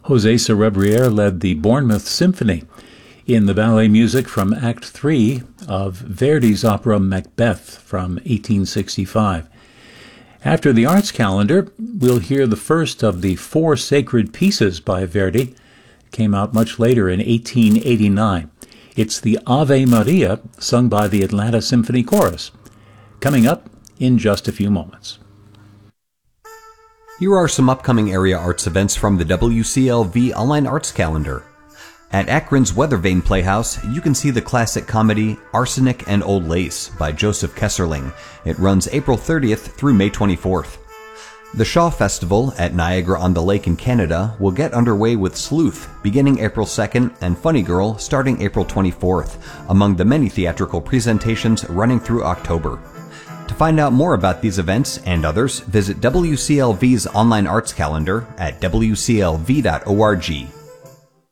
José Cerebriere led the Bournemouth Symphony in the ballet music from Act 3 of Verdi's opera Macbeth from 1865. After the arts calendar, we'll hear the first of the four sacred pieces by Verdi. It came out much later in 1889. It's the Ave Maria, sung by the Atlanta Symphony Chorus. Coming up in just a few moments. Here are some upcoming area arts events from the WCLV Online Arts Calendar. At Akron's Weathervane Playhouse, you can see the classic comedy Arsenic and Old Lace by Joseph Kesserling. It runs April 30th through May 24th. The Shaw Festival at Niagara-on-the-Lake in Canada will get underway with Sleuth beginning April 2nd and Funny Girl starting April 24th, among the many theatrical presentations running through October. To find out more about these events and others, visit WCLV's online arts calendar at wclv.org.